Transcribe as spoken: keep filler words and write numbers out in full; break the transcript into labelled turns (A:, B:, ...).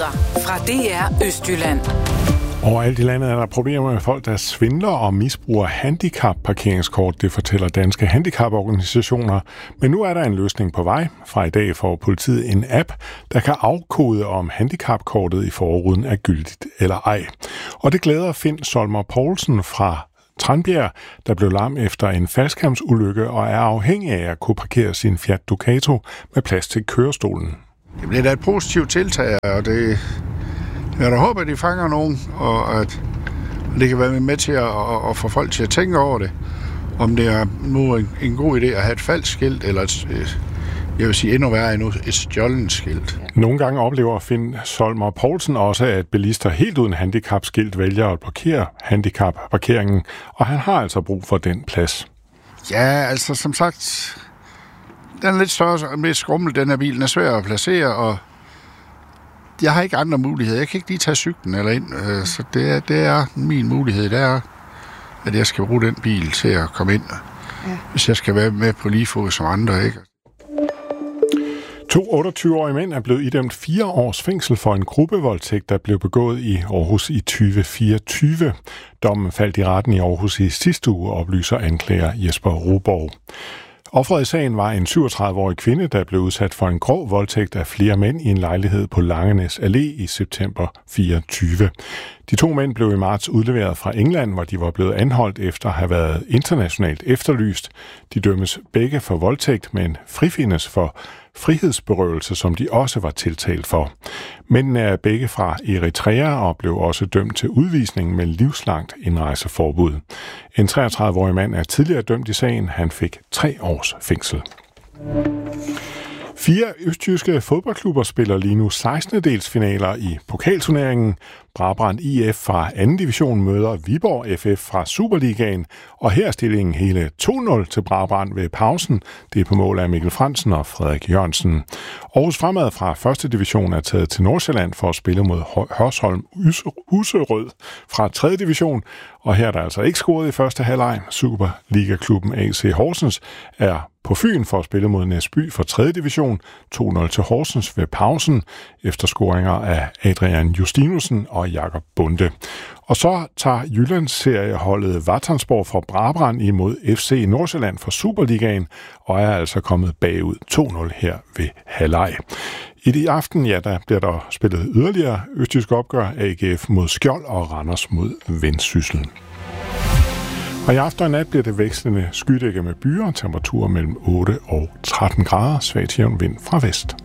A: Nyheder fra D R Østjylland.
B: Overalt i landet er der problemer med folk, der svindler og misbruger handicap-parkeringskort, det fortæller danske handicaporganisationer. Men nu er der en løsning på vej. Fra i dag får politiet en app, der kan afkode, om handicapkortet i forruden er gyldigt eller ej. Og det glæder Finn Solmer Poulsen fra Tranbjerg, der blev lam efter en faldskærmsulykke og er afhængig af at kunne parkere sin Fiat Ducato med plads til kørestolen.
C: Det bliver da et positivt tiltag, og det jeg da håber, at de fanger nogen, og at det kan være med til at, at, at få folk til at tænke over det. Om det er nu en, en god idé at have et falsk skilt, eller et, et, jeg vil sige endnu værre endnu, et stjålent skilt.
B: Nogle gange oplever Finn Solmer Poulsen også, at bilister helt uden handicapskilt vælger at blokere handicapparkeringen, og han har altså brug for den plads.
C: Ja, altså som sagt, den er lidt større og mere skrummel, den her bil. Den er svær at placere, og jeg har ikke andre muligheder. Jeg kan ikke lige tage cyklen eller ind, så det er, det er min mulighed. Det er, at jeg skal bruge den bil til at komme ind, ja. Hvis jeg skal være med på lige fod som andre, ikke?
B: To otteogtyve-årige mænd er blevet idømt fire års fængsel for en gruppevoldtægt, der blev begået i Aarhus i tyve fireogtyve. Dommen faldt i retten i Aarhus i sidste uge, oplyser anklager Jesper Roborg. Offeret i sagen var en syvogtredive-årig kvinde, der blev udsat for en grov voldtægt af flere mænd i en lejlighed på Langenæs Allé i september fireogtyve. De to mænd blev i marts udleveret fra England, hvor de var blevet anholdt efter at have været internationalt efterlyst. De dømmes begge for voldtægt, men frifindes for frihedsberøvelse, som de også var tiltalt for. Mændene er begge fra Eritrea og blev også dømt til udvisning med livslangt indrejseforbud. En treogtredive-årig mand er tidligere dømt i sagen. Han fik tre års fængsel. Fire østjyske fodboldklubber spiller lige nu sekstende-delsfinaler i pokalturneringen. Brabrand I F fra anden division møder Viborg F F fra Superligaen, og her er stillingen hele to nul til Brabrand ved pausen. Det er på mål af Mikkel Fransen og Frederik Jørgensen. Aarhus Fremad fra første division er taget til Nordsjælland for at spille mod Hørsholm Userød fra tredje division, og her er der altså ikke scoret i første halvleg. Superligaklubben A C Horsens er på Fyn for at spille mod Næsby for tredje division, to nul til Horsens ved pausen, efter scoringer af Adrian Justinussen og Jakob Bunde. Og så tager Jyllandsserieholdet Vartansborg fra Brabrand imod F C Nordsjælland for Superligaen, og er altså kommet bagud to nul her ved halvleg. I det aften, ja, der bliver der spillet yderligere østjysk opgør, A G F mod Skjold og Randers mod Vendsyssel. Og i aften og nat bliver det vekslende skydække med byer, temperaturer mellem otte og tretten grader, svag til jævn vind fra vest.